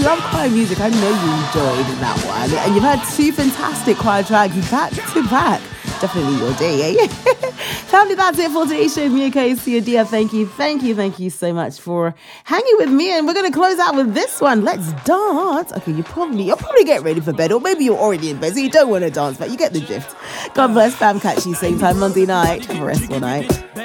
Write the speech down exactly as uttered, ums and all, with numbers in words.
love choir music, I know you enjoyed that one. And you've had two fantastic choir tracks back to back. Definitely your day, eh? Family, that's it for today's show. Me and Casey, dear, thank you, thank you, thank you so much for hanging with me. And we're going to close out with this one. Let's dance. Okay, you probably, you'll probably get ready for bed, or maybe you're already in bed, so you don't want to dance, but you get the drift. God bless, fam. Catch you same time Monday night for restful night.